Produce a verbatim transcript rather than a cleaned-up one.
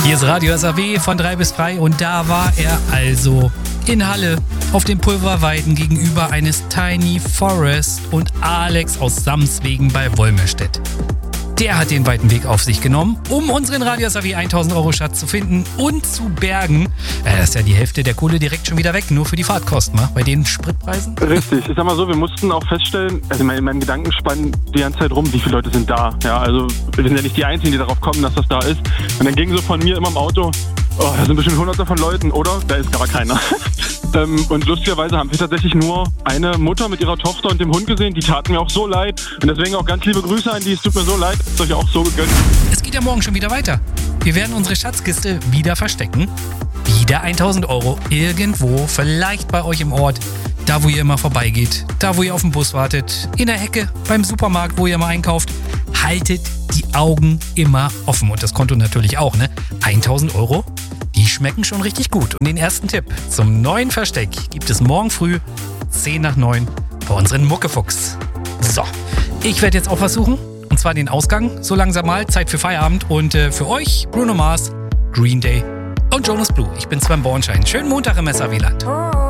Hier ist Radio S A W von drei bis frei und da war er also in Halle auf den Pulverweiden gegenüber eines Tiny Forest und Alex aus Samswegen bei Wolmerstedt. Der hat den weiten Weg auf sich genommen, um unseren Radio S A W tausend Euro Schatz zu finden und zu bergen. Ja, das ist ja die Hälfte der Kohle direkt schon wieder weg, nur für die Fahrtkosten, wa? Bei den Spritpreisen. Richtig. Ich sag mal so, wir mussten auch feststellen, also in meinen Gedanken spannen die ganze Zeit rum, wie viele Leute sind da. Ja, also wir sind ja nicht die Einzigen, die darauf kommen, dass das da ist. Und dann ging so von mir immer im Auto, oh, da sind bestimmt hunderte von Leuten, oder? Da ist gar keiner. Ähm, und lustigerweise haben wir tatsächlich nur eine Mutter mit ihrer Tochter und dem Hund gesehen. Die taten mir auch so leid. Und deswegen auch ganz liebe Grüße an die. Es tut mir so leid. Es ist euch auch so gegönnt. Es geht ja morgen schon wieder weiter. Wir werden unsere Schatzkiste wieder verstecken. Wieder tausend Euro irgendwo, vielleicht bei euch im Ort. Da, wo ihr immer vorbeigeht. Da, wo ihr auf den Bus wartet. In der Hecke, beim Supermarkt, wo ihr mal einkauft. Haltet die Augen immer offen. Und das Konto natürlich auch, ne? tausend Euro. Die schmecken schon richtig gut. Und den ersten Tipp zum neuen Versteck gibt es morgen früh zehn nach neun bei unseren Muckefuchs. So, ich werde jetzt auch was suchen. Und zwar den Ausgang. So langsam mal. Zeit für Feierabend. Und äh, für euch Bruno Mars, Green Day und Jonas Blue. Ich bin Sven Bornschein. Schönen Montag im S A W-Land.